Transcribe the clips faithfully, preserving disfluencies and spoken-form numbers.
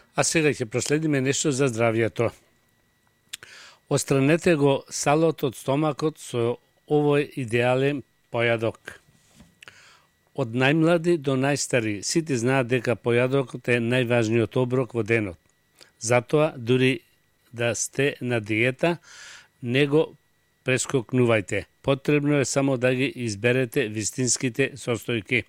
А сега ќе проследиме нешто за здравјето. Отстранете го салот од стомакот со овој идеален појадок. Од најмлади до најстари, сите знаат дека појадокот е најважниот оброк во денот. Затоа, дури да сте на диета, не го прескокнувајте. Потребно е само да ги изберете вистинските состојки.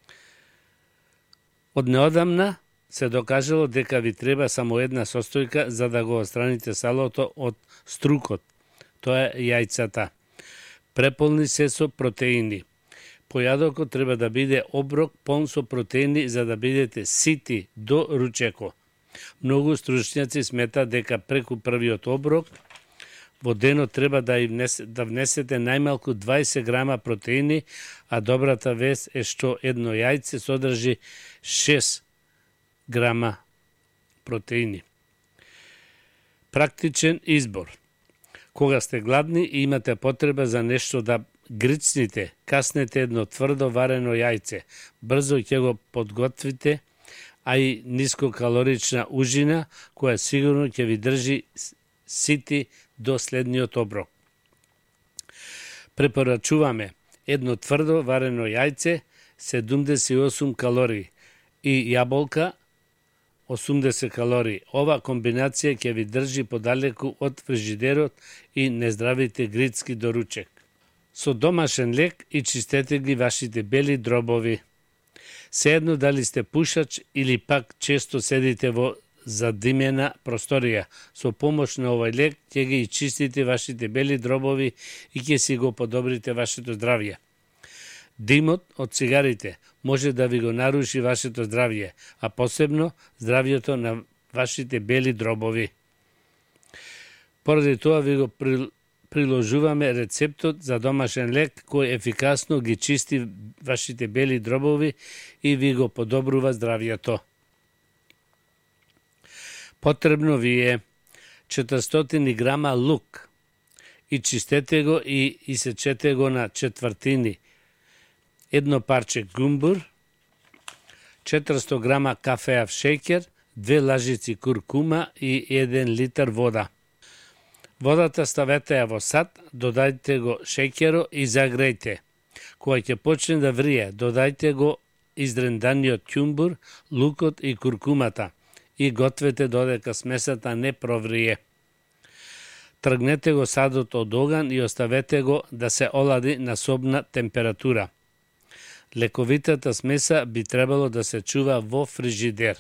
Од неодамна се докажало дека ви треба само една состојка за да го отстраните салото од струкот. Тоа е јајцата. Преполни се со протеини. Појадокот треба да биде оброк полн со протеини за да бидете сити до ручеко. Многу стручњаци сметаат дека преку првиот оброк во денот треба да, внесе, да внесете најмалку дваесет грама протеини, а добрата вест е што едно јајце содржи шест грама протеини. Практичен избор. Кога сте гладни и имате потреба за нешто да грицните, каснете едно тврдо варено јајце. Брзо ќе го подготвите, а и нискокалорична ужина, која сигурно ќе ви држи сити до следниот оброк. Препорачуваме едно тврдо варено јајце, седумдесет и осум калории, и јаболка, осумдесет калории. Ова комбинација ќе ви држи подалеку од фрижидерот и нездравите грицки до ручек. Со домашен лек и чистете ги вашите бели дробови. Sejedno дали сте пушач или пак често седите во задимена просторија. Со помош на овој лек ќе ги чистите вашите бели дробови и ќе си го подобрите вашето здравје. Димот од цигарите може да ви го наруши вашето здравје, а посебно здравјето на вашите бели дробови. Поради тоа ви го приложуваме рецептот за домашен лек кој ефикасно ги чисти вашите бели дробови и ви го подобрува здравјето. Потребно ви е четиристотини грама лук и чистете го и исечете го на четвртини. Едно парче гумбур, четиристо грама кафеав шеќер, две лажици куркума и еден литар вода. Водата ставете ја во сад, додајте го шеќеро и загрејте. Кога ќе почне да врие, додајте го изренданиот ќумбур, лукот и куркумата и гответе додека смесата не проврие. Тргнете го садот од оган и оставете го да се олади на собна температура. Лековитата смеса би требало да се чува во фрижидер.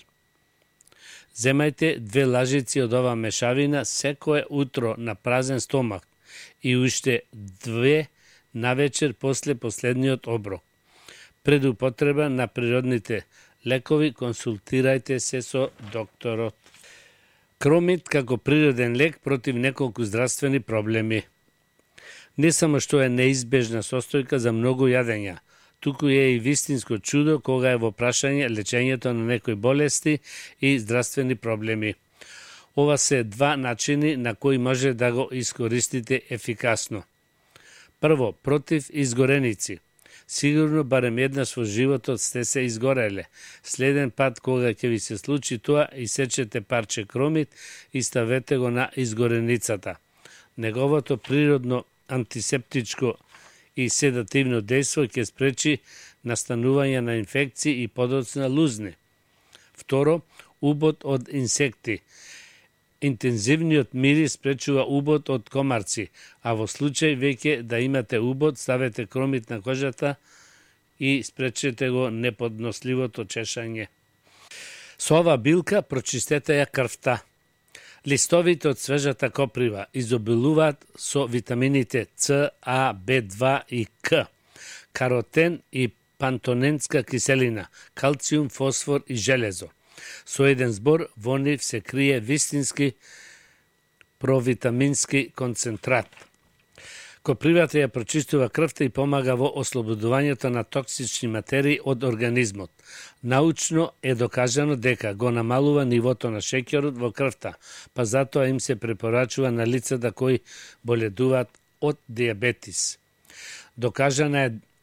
Земајте две лажици од ова мешавина секое утро на празен стомак и уште две навечер после последниот оброк. Пред употреба на природните лекови консултирајте се со докторот. Кромит како природен лек против неколку здравствени проблеми. Не само што е неизбежна состојка за многу јадења, туку е и вистинско чудо кога е во прашање лечењето на некои болести и здравствени проблеми. Ова се два начини на кои може да го искористите ефикасно. Прво, против изгореници. Сигурно барем еднаш во животот сте се изгореле. Следен пат кога ќе ви се случи тоа, исечете парче кромит и ставете го на изгореницата. Неговото природно антисептичко и седативно дејство ќе спречи настанување на инфекции и подоцна лузни. Второ, убот од инсекти. Интензивниот мирис спречува убот од комарци, а во случај веќе да имате убот, ставете кромит на кожата и спречете го неподносливото чешање. Со ова билка прочистете ја крвта. Листовите од свежата коприва изобилуваат со витамините С, А, Б два и К, каротен и пантоненска киселина, калциум, фосфор и железо. Со еден збор во нив се крие вистински провитамински концентрат. Копривата ја прочистува крвта и помага во ослободувањето на токсични материи од организмот. Научно е докажано дека го намалува нивото на шеќерот во крвта, па затоа им се препорачува на лицата кои боледуваат од диабетис. Докажана е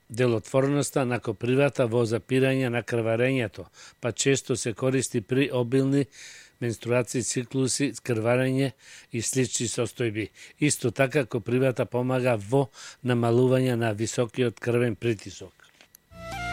делотворноста на копривата во запирање на крварењето, па често се користи при обилни менструации, циклуси, крварење и слични состојби. Исто така, копривата помага во намалување на високиот крвен притисок.